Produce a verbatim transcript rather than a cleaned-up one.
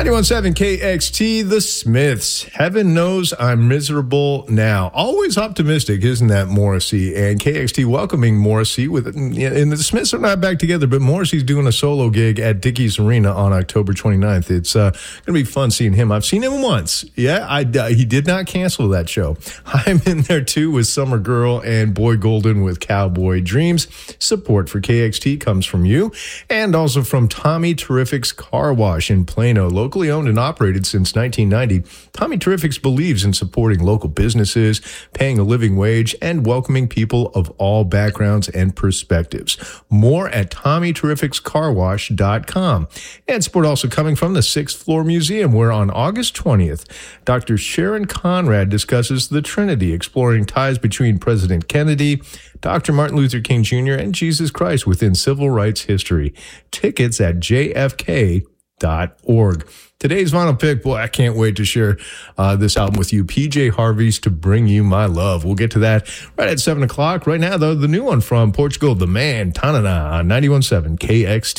ninety-one point seven K X T, The Smiths. Heaven knows I'm miserable now. Always optimistic, isn't that, Morrissey? And K X T welcoming Morrissey with, and the Smiths are not back together, but Morrissey's doing a solo gig at Dickies Arena on October twenty-ninth. It's uh, going to be fun seeing him. I've seen him once. Yeah, I, uh, he did not cancel that show. I'm in there too with Summer Girl and Boy Golden with Cowboy Dreams. Support for K X T comes from you and also from Tommy Terrific's Car Wash in Plano. Locally owned and operated since nineteen ninety, Tommy Terrifics believes in supporting local businesses, paying a living wage, and welcoming people of all backgrounds and perspectives. More at tommy terrifics car wash dot com. And support also coming from the Sixth Floor Museum, where on August twentieth, Doctor Sharon Conrad discusses the Trinity, exploring ties between President Kennedy, Doctor Martin Luther King Junior, and Jesus Christ within civil rights history. Tickets at j f k dot org. Today's vinyl pick, boy, I can't wait to share uh, this album with you. P J Harvey's To Bring You My Love. We'll get to that right at seven o'clock. Right now, though, the new one from Portugal, The Man, Tanana, on ninety-one point seven K X T.